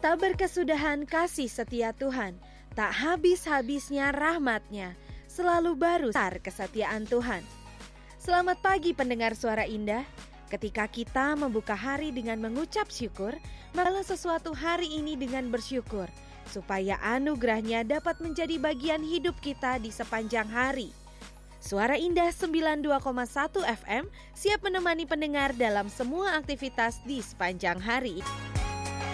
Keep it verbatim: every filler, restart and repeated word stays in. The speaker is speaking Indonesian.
Tak berkesudahan kasih setia Tuhan, tak habis-habisnya rahmat-Nya, selalu baru besar kesetiaan Tuhan. Selamat pagi pendengar Suara Indah. Ketika kita membuka hari dengan mengucap syukur, malah sesuatu hari ini dengan bersyukur, supaya anugerah-Nya dapat menjadi bagian hidup kita di sepanjang hari. Suara Indah sembilan puluh dua koma satu F M siap menemani pendengar dalam semua aktivitas di sepanjang hari.